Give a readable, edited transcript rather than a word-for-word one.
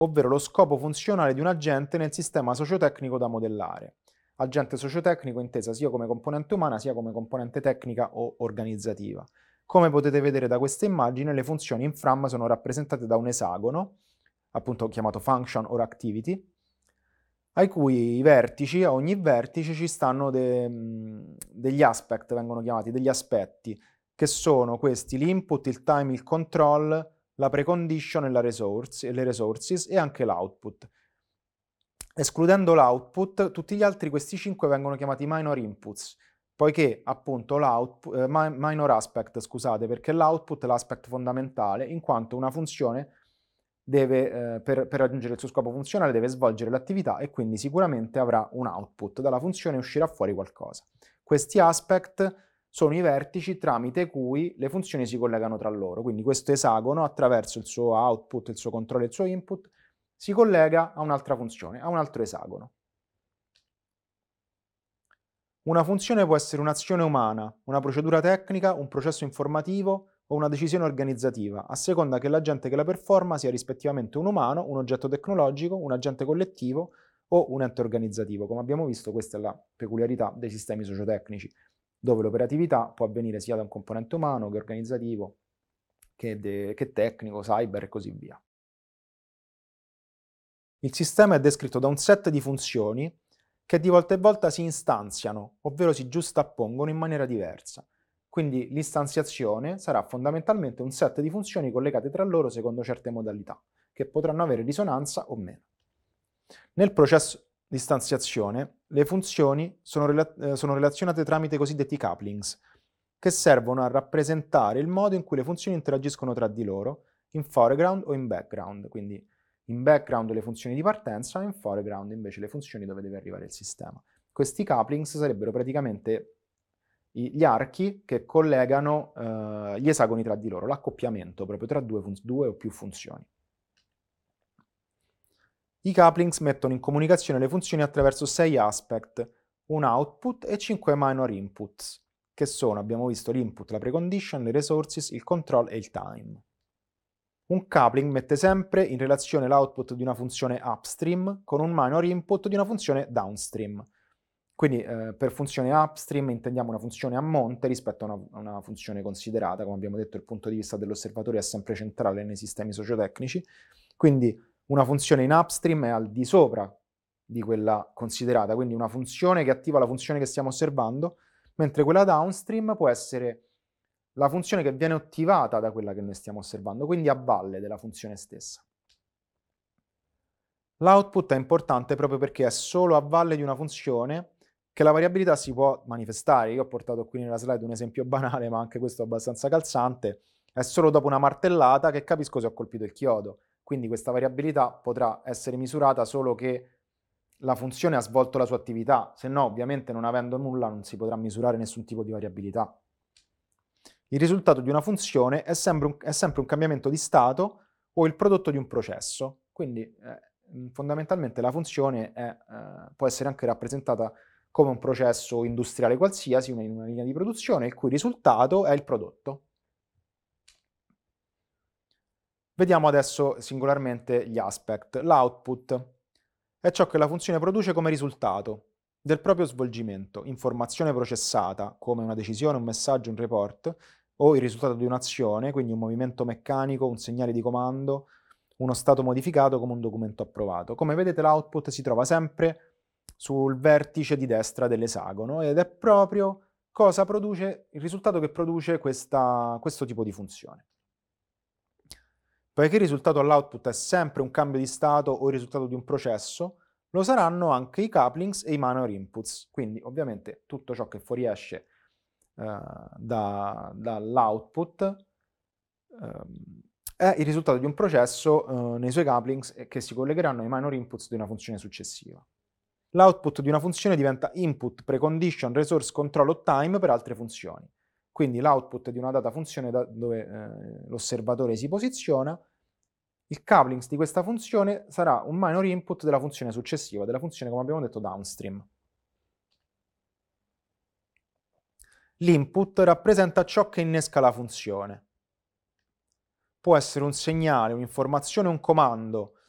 ovvero lo scopo funzionale di un agente nel sistema sociotecnico da modellare. Agente sociotecnico intesa sia come componente umana sia come componente tecnica o organizzativa. Come potete vedere da questa immagine, le funzioni in Fram sono rappresentate da un esagono, appunto chiamato function or activity, ai cui vertici, a ogni vertice ci stanno degli aspect, vengono chiamati, degli aspetti, che sono questi: l'input, il time, il control, la precondition e le resources e anche l'output. Escludendo l'output, tutti gli altri, questi 5, vengono chiamati minor inputs, poiché appunto minor aspect, scusate, perché l'output è l'aspect fondamentale, in quanto una funzione deve, per raggiungere il suo scopo funzionale, deve svolgere l'attività e quindi sicuramente avrà un output. Dalla funzione uscirà fuori qualcosa. Questi aspect sono i vertici tramite cui le funzioni si collegano tra loro. Quindi questo esagono, attraverso il suo output, il suo controllo e il suo input, si collega a un'altra funzione, a un altro esagono. Una funzione può essere un'azione umana, una procedura tecnica, un processo informativo o una decisione organizzativa, a seconda che l'agente che la performa sia rispettivamente un umano, un oggetto tecnologico, un agente collettivo o un ente organizzativo. Come abbiamo visto, questa è la peculiarità dei sistemi sociotecnici, dove l'operatività può avvenire sia da un componente umano che organizzativo, che tecnico, cyber e così via. Il sistema è descritto da un set di funzioni che di volta in volta si istanziano, ovvero si giustappongono in maniera diversa. Quindi l'istanziazione sarà fondamentalmente un set di funzioni collegate tra loro secondo certe modalità, che potranno avere risonanza o meno. Nel processo di istanziazione, le funzioni sono relazionate tramite i cosiddetti couplings, che servono a rappresentare il modo in cui le funzioni interagiscono tra di loro, in foreground o in background, quindi in background le funzioni di partenza, in foreground invece le funzioni dove deve arrivare il sistema. Questi couplings sarebbero praticamente gli archi che collegano gli esagoni tra di loro, l'accoppiamento proprio tra due o più funzioni. I couplings mettono in comunicazione le funzioni attraverso 6 aspect, un output e 5 minor inputs, che sono, abbiamo visto, l'input, la precondition, le resources, il control e il time. Un coupling mette sempre in relazione l'output di una funzione upstream con un minor input di una funzione downstream. Quindi per funzione upstream intendiamo una funzione a monte rispetto a una funzione considerata. Come abbiamo detto, il punto di vista dell'osservatore è sempre centrale nei sistemi sociotecnici. Quindi una funzione in upstream è al di sopra di quella considerata, quindi una funzione che attiva la funzione che stiamo osservando, mentre quella downstream può essere la funzione che viene attivata da quella che noi stiamo osservando, quindi a valle della funzione stessa. L'output è importante proprio perché è solo a valle di una funzione che la variabilità si può manifestare. Io ho portato qui nella slide un esempio banale, ma anche questo abbastanza calzante. È solo dopo una martellata che capisco se ho colpito il chiodo. Quindi questa variabilità potrà essere misurata solo che la funzione ha svolto la sua attività, se no ovviamente non avendo nulla non si potrà misurare nessun tipo di variabilità. Il risultato di una funzione è sempre un cambiamento di stato o il prodotto di un processo. Quindi fondamentalmente la funzione può essere anche rappresentata come un processo industriale qualsiasi, in una linea di produzione, il cui risultato è il prodotto. Vediamo adesso singolarmente gli aspect. L'output è ciò che la funzione produce come risultato del proprio svolgimento, informazione processata, come una decisione, un messaggio, un report, o il risultato di un'azione, quindi un movimento meccanico, un segnale di comando, uno stato modificato come un documento approvato. Come vedete, l'output si trova sempre sul vertice di destra dell'esagono ed è proprio cosa produce, il risultato che produce questo tipo di funzione. Poiché il risultato all'output è sempre un cambio di stato o il risultato di un processo, lo saranno anche i couplings e i minor inputs. Quindi ovviamente tutto ciò che fuoriesce dall'output è il risultato di un processo nei suoi couplings che si collegheranno ai minor inputs di una funzione successiva. L'output di una funzione diventa input, precondition, resource, control o time per altre funzioni. Quindi l'output di una data funzione dove l'osservatore si posiziona, il couplings di questa funzione sarà un minor input della funzione successiva, della funzione, come abbiamo detto, downstream. L'input rappresenta ciò che innesca la funzione. Può essere un segnale, un'informazione, un comando,